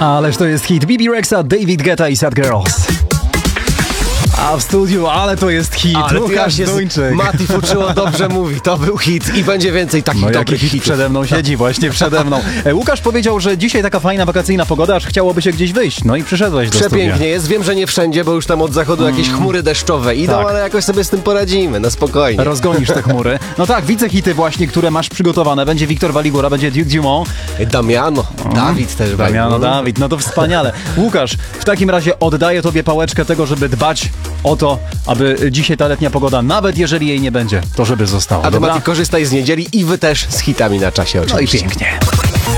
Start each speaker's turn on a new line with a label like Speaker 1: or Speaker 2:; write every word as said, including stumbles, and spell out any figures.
Speaker 1: Ależ to jest hit. Bibi Rexa, David Guetta i Sad Girls. A w studiu, ale to jest hit.
Speaker 2: Ale
Speaker 1: Łukasz
Speaker 2: się
Speaker 1: Duńczyk.
Speaker 2: Mati Fuczyło dobrze mówi, to był hit i będzie więcej takich
Speaker 1: No jaki
Speaker 2: dobrych
Speaker 1: hit
Speaker 2: hitów.
Speaker 1: przede mną siedzi, właśnie przede mną. E, Łukasz powiedział, że dzisiaj taka fajna wakacyjna pogoda, aż chciałoby się gdzieś wyjść. No i przyszedłeś do studia.
Speaker 2: Przepięknie jest, wiem, że nie wszędzie, bo już tam od zachodu jakieś chmury deszczowe idą,
Speaker 1: Tak.
Speaker 2: ale jakoś sobie z tym poradzimy, na spokojnie.
Speaker 1: Rozgonisz te chmury. No tak, widzę hity właśnie, które masz przygotowane. Będzie Wiktor Waligura, będzie Duke Dumont.
Speaker 2: Damiano, Dawid też będzie.
Speaker 1: Damiano, Dawid, no to wspaniale. Łukasz, w takim razie oddaję tobie pałeczkę tego, żeby dbać o to, aby dzisiaj ta letnia pogoda, nawet jeżeli jej nie będzie, to żeby została.
Speaker 2: A ty,
Speaker 1: Dobra?
Speaker 2: Mati, korzystaj z niedzieli i wy też z hitami na czasie
Speaker 1: No i
Speaker 2: oczywiście.
Speaker 1: pięknie.